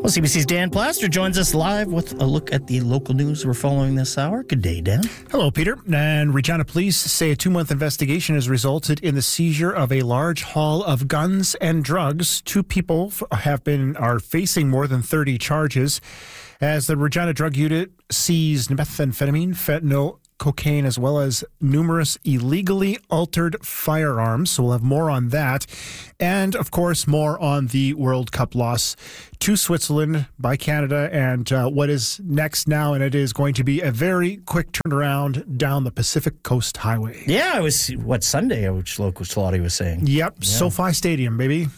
Well, CBC's Dan Plaster joins us live with a look at the local news we're following this hour. Good day, Dan. Hello, Peter. And Regina police say a 2-month investigation has resulted in the seizure of a large haul of guns and drugs. 2 people are facing more than 30 charges as the Regina Drug Unit seized methamphetamine, fentanyl, cocaine, as well as numerous illegally altered firearms. So we'll have more on that. And, of course, more on the World Cup loss to Switzerland by Canada and what is next now. And it is going to be a very quick turnaround down the Pacific Coast Highway. Yeah, it was, Sunday, which local Slotty was saying. Yep, Yeah. SoFi Stadium, baby.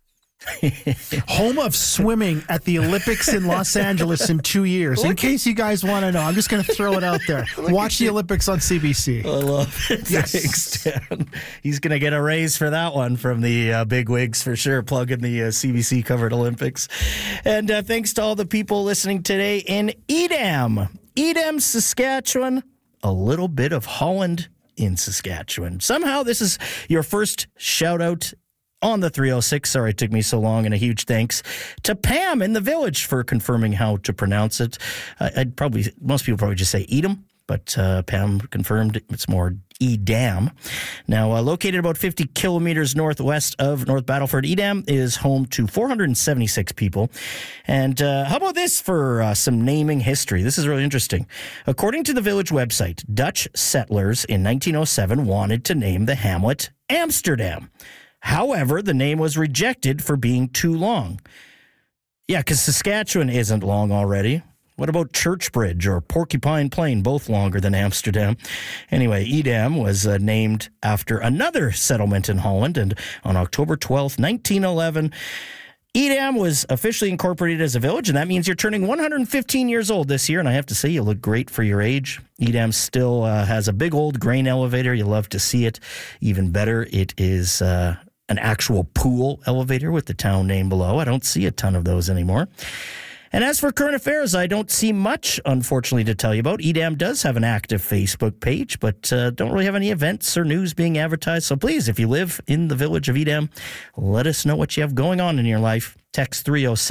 Home of swimming at the Olympics in Los Angeles in 2 years. In case you guys want to know, I'm just going to throw it out there. Watch the Olympics on CBC. I love it. Yes. Thanks, Dan. He's going to get a raise for that one from the big wigs for sure, plugging the CBC covered Olympics. And thanks to all the people listening today in Edam, Saskatchewan, a little bit of Holland in Saskatchewan. Somehow this is your first shout out on the 306. Sorry it took me so long, and a huge thanks to Pam in the village for confirming how to pronounce it. Most people probably just say Edam, but Pam confirmed it's more Edam. Now, located about 50 kilometers northwest of North Battleford, Edam is home to 476 people. And how about this for some naming history? This is really interesting. According to the village website, Dutch settlers in 1907 wanted to name the hamlet Amsterdam. However, the name was rejected for being too long. Yeah, because Saskatchewan isn't long already. What about Churchbridge or Porcupine Plain, both longer than Amsterdam? Anyway, Edam was named after another settlement in Holland, and on October 12th, 1911, Edam was officially incorporated as a village, and that means you're turning 115 years old this year, and I have to say, you look great for your age. Edam still has a big old grain elevator. You love to see it. Even better, it is an actual pool elevator with the town name below. I don't see a ton of those anymore. And as for current affairs, I don't see much, unfortunately, to tell you about. Edam does have an active Facebook page, but don't really have any events or news being advertised. So please, if you live in the village of Edam, let us know what you have going on in your life. Text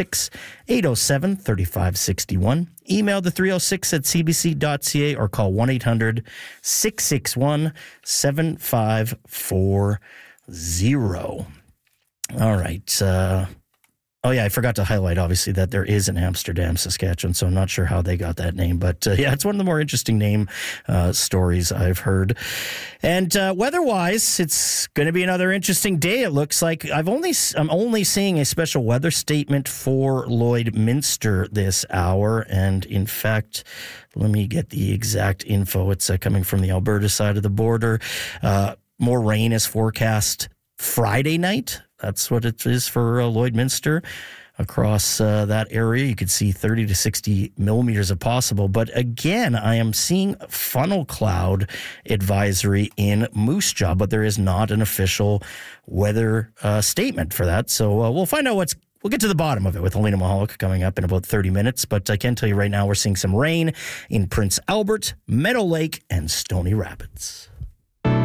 306-807-3561. Email the 306 at cbc.ca or call 1-800-661-7540. All right. Oh, yeah, I forgot to highlight, obviously, that there is an Amsterdam, Saskatchewan, so I'm not sure how they got that name. But, yeah, it's one of the more interesting name stories I've heard. And weather-wise, it's going to be another interesting day, it looks like. I'm only seeing a special weather statement for Lloydminster this hour. And, in fact, let me get the exact info. It's coming from the Alberta side of the border. More rain is forecast Friday night. That's what it is for Lloydminster. Across that area, you could see 30 to 60 millimeters if possible. But again, I am seeing funnel cloud advisory in Moose Jaw, but there is not an official weather statement for that. So we'll find out we'll get to the bottom of it with Helena Mahalik coming up in about 30 minutes. But I can tell you right now, we're seeing some rain in Prince Albert, Meadow Lake, and Stony Rapids.